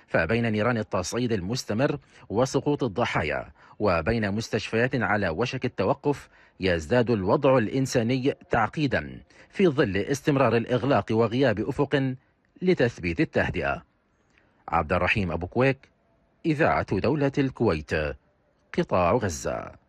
فبين نيران التصعيد المستمر وسقوط الضحايا وبين مستشفيات على وشك التوقف، يزداد الوضع الإنساني تعقيدا في ظل استمرار الإغلاق وغياب أفق لتثبيت التهدئة. عبد الرحيم أبو كويك، إذاعة دولة الكويت، قطاع غزة.